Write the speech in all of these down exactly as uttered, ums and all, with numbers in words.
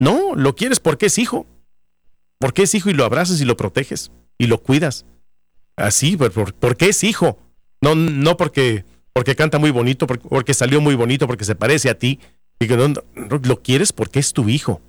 No, lo quieres porque es hijo. Porque es hijo y lo abrazas y lo proteges y lo cuidas. Así, por, porque es hijo. No, no porque, porque canta muy bonito, porque, porque salió muy bonito, porque se parece a ti. Y que no, no, lo quieres porque es tu hijo.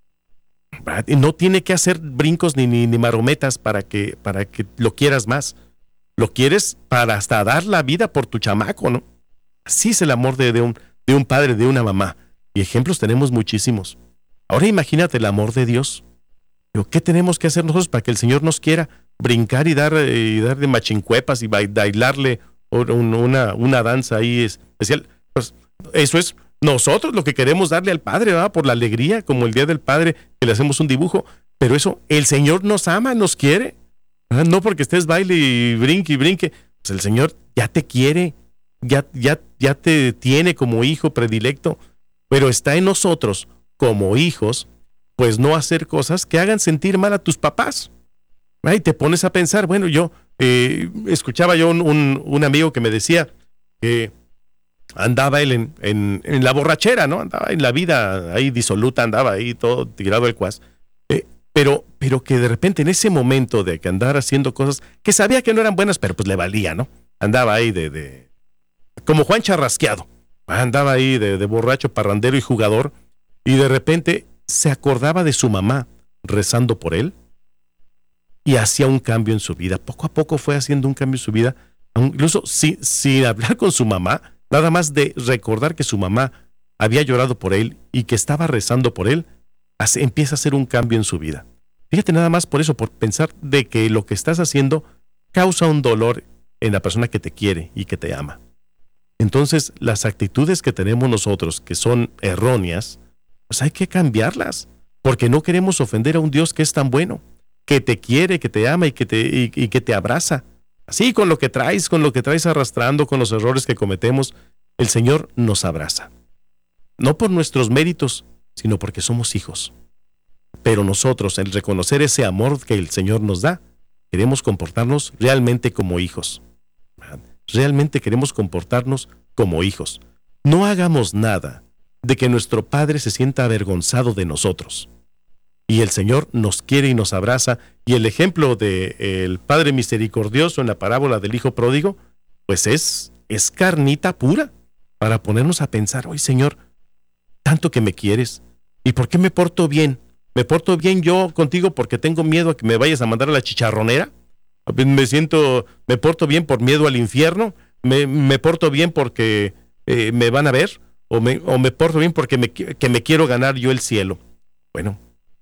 Y no tiene que hacer brincos ni, ni, ni marometas para que, para que lo quieras más. Lo quieres para hasta dar la vida por tu chamaco, ¿no? Así es el amor de, de, un, de un padre, de una mamá. Y ejemplos tenemos muchísimos. Ahora imagínate el amor de Dios. ¿Qué tenemos que hacer nosotros para que el Señor nos quiera? Brincar y dar, y dar de machincuepas y bailarle una, una danza ahí especial. Pues eso es nosotros lo que queremos darle al Padre, ¿verdad? Por la alegría, como el Día del Padre, que le hacemos un dibujo. Pero eso, el Señor nos ama, nos quiere. ¿Verdad? No porque estés baile y brinque y brinque. Pues el Señor ya te quiere, ya, ya, ya te tiene como hijo predilecto. Pero está en nosotros, como hijos, pues no hacer cosas que hagan sentir mal a tus papás. Y te pones a pensar, bueno, yo eh, escuchaba yo un, un, un amigo que me decía que andaba él en, en, en la borrachera, ¿no? Andaba en la vida ahí disoluta, andaba ahí todo tirado al cuas. Eh, pero, pero que de repente en ese momento de que andara haciendo cosas que sabía que no eran buenas, pero pues le valía, ¿no? Andaba ahí de, de como Juan Charrasqueado. Andaba ahí de, de borracho, parrandero y jugador. Y de repente se acordaba de su mamá rezando por él y hacía un cambio en su vida. Poco a poco fue haciendo un cambio en su vida, incluso sin, sin hablar con su mamá, nada más de recordar que su mamá había llorado por él y que estaba rezando por él, hace, empieza a hacer un cambio en su vida. Fíjate nada más por eso, por pensar de que lo que estás haciendo causa un dolor en la persona que te quiere y que te ama. Entonces, las actitudes que tenemos nosotros, que son erróneas, pues hay que cambiarlas, porque no queremos ofender a un Dios que es tan bueno, que te quiere, que te ama y que te, y, y que te abraza. Así, con lo que traes, con lo que traes arrastrando, con los errores que cometemos, el Señor nos abraza. No por nuestros méritos, sino porque somos hijos. Pero nosotros, al reconocer ese amor que el Señor nos da, queremos comportarnos realmente como hijos. Realmente queremos comportarnos como hijos. No hagamos nada de que nuestro Padre se sienta avergonzado de nosotros. Y el Señor nos quiere y nos abraza. Y el ejemplo del Padre misericordioso en la parábola del Hijo pródigo, pues es, es carnita pura para ponernos a pensar, oye Señor, tanto que me quieres, ¿y por qué me porto bien? ¿Me porto bien yo contigo porque tengo miedo a que me vayas a mandar a la chicharronera? Me siento, me porto bien por miedo al infierno, me, me porto bien porque eh, me van a ver, o me, o me porto bien porque me, que me quiero ganar yo el cielo. Bueno,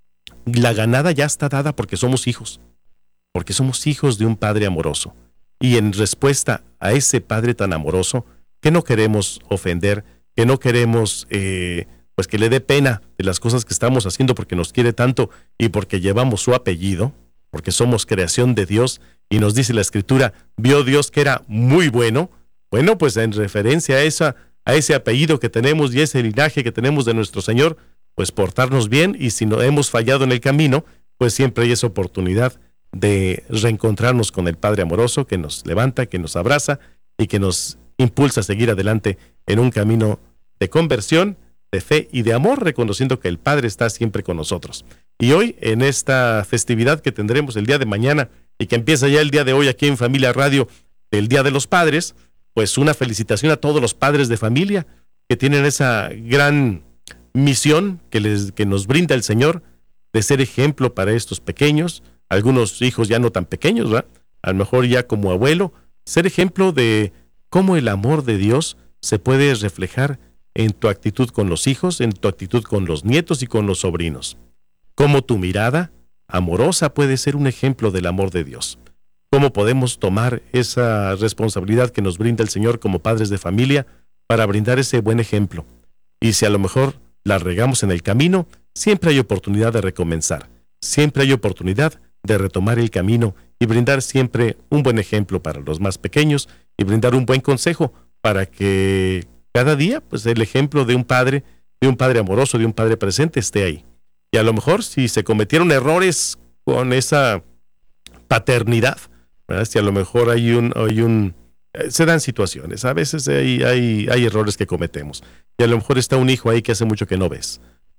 la ganada ya está dada porque somos hijos, porque somos hijos de un Padre amoroso. Y en respuesta a ese Padre tan amoroso, que no queremos ofender, que no queremos eh, pues que le dé pena de las cosas que estamos haciendo porque nos quiere tanto y porque llevamos su apellido, porque somos creación de Dios, y nos dice la Escritura, vio Dios que era muy bueno. Bueno, pues en referencia a, esa, a ese apellido que tenemos y ese linaje que tenemos de nuestro Señor, pues portarnos bien, y si no hemos fallado en el camino, pues siempre hay esa oportunidad de reencontrarnos con el Padre amoroso que nos levanta, que nos abraza y que nos impulsa a seguir adelante en un camino de conversión, de fe y de amor, reconociendo que el Padre está siempre con nosotros. Y hoy, en esta festividad que tendremos el día de mañana y que empieza ya el día de hoy aquí en Familia Radio, el Día de los Padres, pues una felicitación a todos los padres de familia que tienen esa gran misión que, les, que nos brinda el Señor de ser ejemplo para estos pequeños, algunos hijos ya no tan pequeños, ¿verdad? A lo mejor ya como abuelo, ser ejemplo de cómo el amor de Dios se puede reflejar en tu actitud con los hijos, en tu actitud con los nietos y con los sobrinos. Cómo tu mirada amorosa puede ser un ejemplo del amor de Dios. Cómo podemos tomar esa responsabilidad que nos brinda el Señor como padres de familia para brindar ese buen ejemplo. Y si a lo mejor la regamos en el camino, siempre hay oportunidad de recomenzar. Siempre hay oportunidad de retomar el camino y brindar siempre un buen ejemplo para los más pequeños y brindar un buen consejo para que cada día, pues, el ejemplo de un padre, de un padre amoroso, de un padre presente esté ahí. Y a lo mejor si se cometieron errores con esa paternidad, ¿verdad? Si a lo mejor hay un, hay un eh, se dan situaciones, a veces hay, hay, hay errores que cometemos. Y a lo mejor está un hijo ahí que hace mucho que no ves,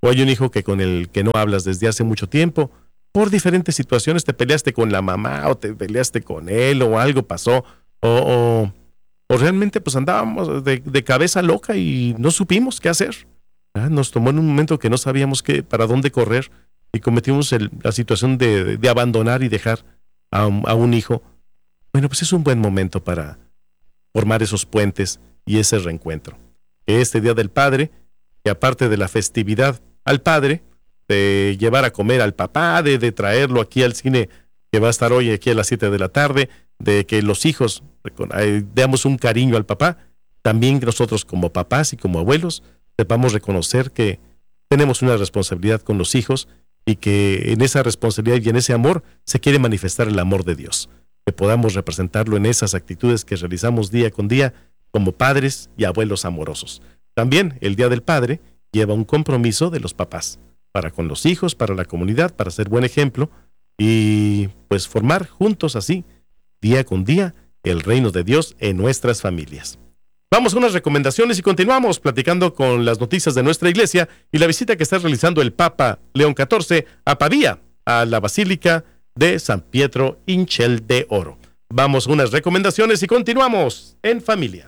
O hay un hijo que con el que no hablas desde hace mucho tiempo, por diferentes situaciones, te peleaste con la mamá o te peleaste con él o algo pasó, o, o, o realmente pues andábamos de, de cabeza loca y no supimos qué hacer. ¿Ah? Nos tomó en un momento que no sabíamos qué, para dónde correr y cometimos el, la situación de, de abandonar y dejar a un, a un hijo. Bueno, pues es un buen momento para formar esos puentes y ese reencuentro. Este Día del Padre, que aparte de la festividad al padre, de llevar a comer al papá, de, de traerlo aquí al cine que va a estar hoy aquí a las siete de la tarde, de que los hijos eh, demos un cariño al papá, también nosotros como papás y como abuelos sepamos reconocer que tenemos una responsabilidad con los hijos y que en esa responsabilidad y en ese amor se quiere manifestar el amor de Dios, que podamos representarlo en esas actitudes que realizamos día con día como padres y abuelos amorosos. También el Día del Padre lleva un compromiso de los papás para con los hijos, para la comunidad, para ser buen ejemplo y pues formar juntos así, día con día, el reino de Dios en nuestras familias. Vamos a unas recomendaciones y continuamos platicando con las noticias de nuestra iglesia y la visita que está realizando el Papa León catorce a Pavía, a la Basílica de San Pietro in Ciel de Oro. Vamos a unas recomendaciones y continuamos en familia.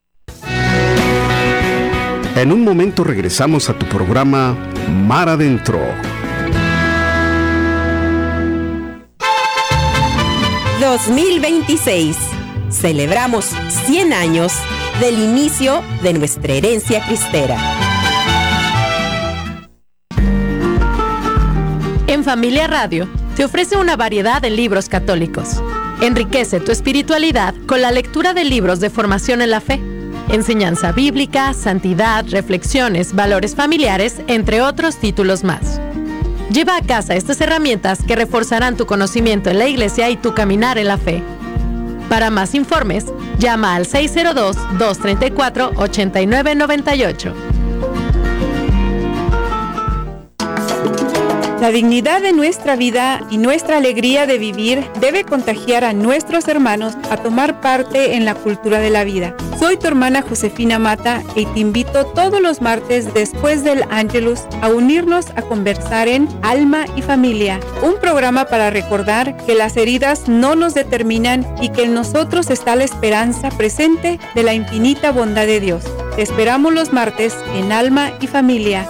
En un momento regresamos a tu programa Mar Adentro. dos mil veintiséis. Celebramos cien años del inicio de nuestra herencia cristera. En Familia Radio te ofrece una variedad de libros católicos. Enriquece tu espiritualidad con la lectura de libros de formación en la fe, enseñanza bíblica, santidad, reflexiones, valores familiares, entre otros títulos más. Lleva a casa estas herramientas que reforzarán tu conocimiento en la iglesia y tu caminar en la fe. Para más informes, llama al seis cero dos, dos tres cuatro, ocho nueve nueve ocho. La dignidad de nuestra vida y nuestra alegría de vivir debe contagiar a nuestros hermanos a tomar parte en la cultura de la vida. Soy tu hermana Josefina Mata y te invito todos los martes después del Ángelus a unirnos a conversar en Alma y Familia, un programa para recordar que las heridas no nos determinan y que en nosotros está la esperanza presente de la infinita bondad de Dios. Te esperamos los martes en Alma y Familia.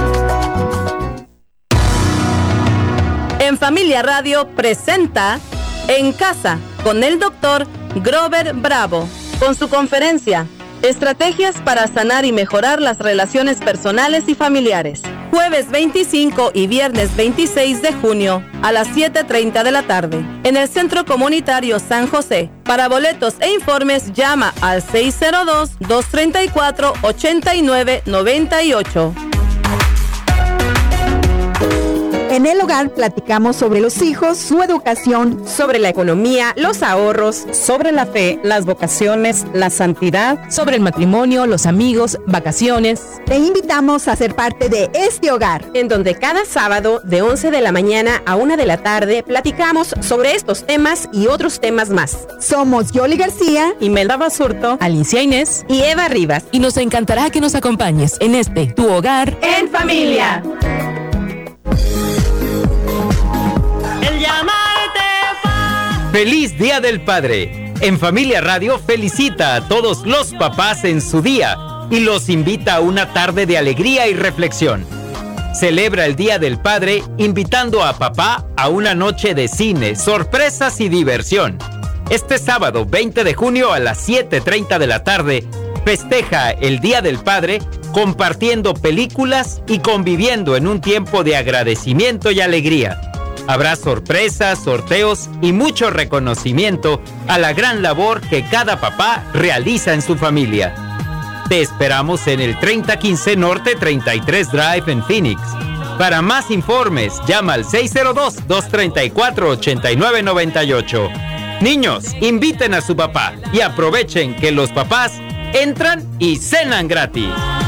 En Familia Radio presenta En Casa con el doctor Grover Bravo, con su conferencia Estrategias para sanar y mejorar las relaciones personales y familiares. Jueves veinticinco y viernes veintiséis de junio a las siete treinta de la tarde en el Centro Comunitario San José. Para boletos e informes llama al seis cero dos, dos tres cuatro, ocho nueve nueve ocho. En el hogar platicamos sobre los hijos, su educación, sobre la economía, los ahorros, Sobre la fe, las vocaciones, la santidad, Sobre el matrimonio, los amigos, vacaciones. Te invitamos a ser parte de este hogar, en donde cada sábado de once de la mañana a una de la tarde platicamos sobre estos temas y otros temas más. Somos Yoli García, Imelda Basurto, Alicia Inés y Eva Rivas. Y nos encantará que nos acompañes en este, tu hogar en familia. ¡Feliz Día del Padre! En Familia Radio felicita a todos los papás en su día y los invita a una tarde de alegría y reflexión. Celebra el Día del Padre invitando a papá a una noche de cine, sorpresas y diversión. Este sábado veinte de junio a las siete treinta de la tarde, festeja el Día del Padre compartiendo películas y conviviendo en un tiempo de agradecimiento y alegría. Habrá sorpresas, sorteos y mucho reconocimiento a la gran labor que cada papá realiza en su familia. Te esperamos en el treinta quince Norte treinta y tres Drive en Phoenix. Para más informes, llama al seis cero dos, dos tres cuatro, ocho nueve nueve ocho. Niños, inviten a su papá y aprovechen que los papás entran y cenan gratis.